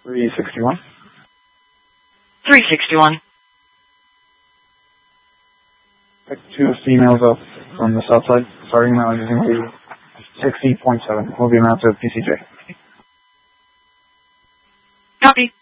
361. 361. Pick 2 females up from the south side, starting now using the 60.7. Will be amount to PCJ. Copy.